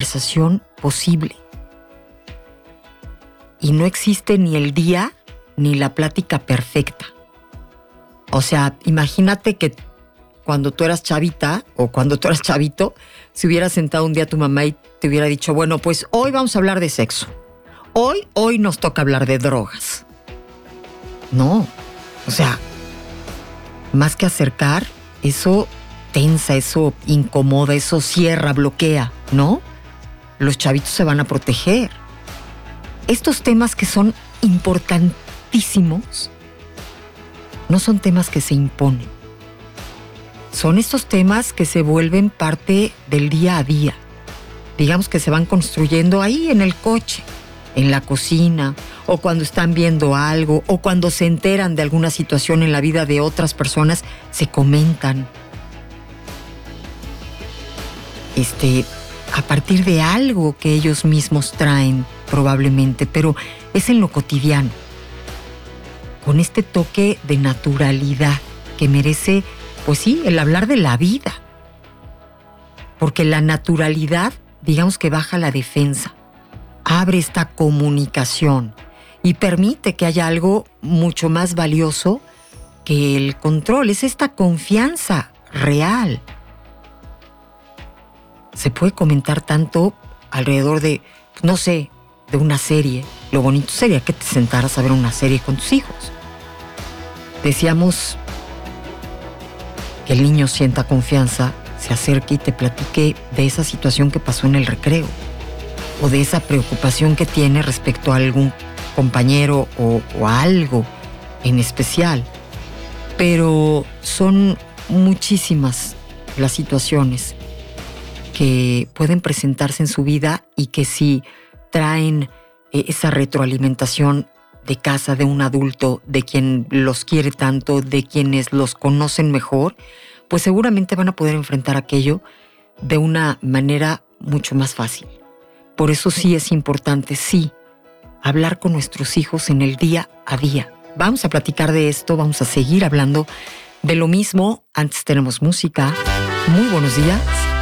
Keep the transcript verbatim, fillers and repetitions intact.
conversación posible. Y no existe ni el día ni la plática perfecta. O sea, imagínate que cuando tú eras chavita o cuando tú eras chavito, se hubiera sentado un día tu mamá y te hubiera dicho, bueno, pues hoy vamos a hablar de sexo. Hoy, hoy nos toca hablar de drogas. No, o sea, más que acercar, eso tensa, eso incomoda, eso cierra, bloquea, ¿no? Los chavitos se van a proteger. Estos temas que son importantísimos no son temas que se imponen. Son estos temas que se vuelven parte del día a día. Digamos que se van construyendo ahí en el coche, en la cocina, o cuando están viendo algo, o cuando se enteran de alguna situación en la vida de otras personas, se comentan. Este, a partir de algo que ellos mismos traen, probablemente, pero es en lo cotidiano, con este toque de naturalidad que merece, pues sí, el hablar de la vida. Porque la naturalidad, digamos que baja la defensa, abre esta comunicación y permite que haya algo mucho más valioso que el control. Es esta confianza real. Se puede comentar tanto alrededor de, no sé, de una serie. Lo bonito sería que te sentaras a ver una serie con tus hijos. Decíamos que el niño sienta confianza, se acerque y te platique de esa situación que pasó en el recreo, o de esa preocupación que tiene respecto a algún compañero o, o a algo en especial. Pero son muchísimas las situaciones que pueden presentarse en su vida y que si traen eh, esa retroalimentación de casa, de un adulto, de quien los quiere tanto, de quienes los conocen mejor, pues seguramente van a poder enfrentar aquello de una manera mucho más fácil. Por eso sí es importante, sí, hablar con nuestros hijos en el día a día. Vamos a platicar de esto, vamos a seguir hablando de lo mismo. Antes tenemos música. Muy buenos días.